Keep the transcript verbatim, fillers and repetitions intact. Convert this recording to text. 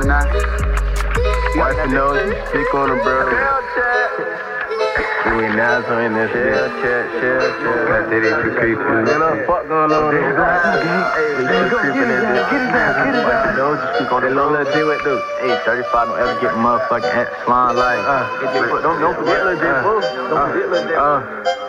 now. Wipe your nose, you speak on the bro. We now so in this shit. Shit, shit, shit. That did it, you creeping. What the fuck going on? Hey, you creeping in this. Get it down, get it down. Wipe your nose, you speak on the low. Let's do it, dude. Hey, thirty-five, don't ever get motherfucking ant slime like. Uh, don't, don't forget Lil J. Fool. Don't forget Lil J. Fool.